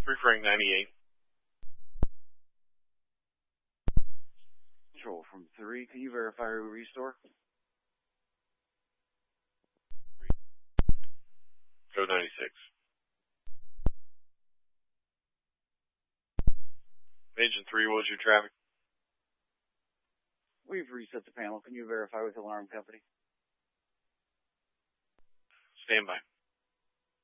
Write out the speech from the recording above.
3 Frank 98. Control from 3. Can you verify restore? Go 96. Agent 3, what was your traffic? We've reset the panel. Can you verify with Alarm Company? Stand by.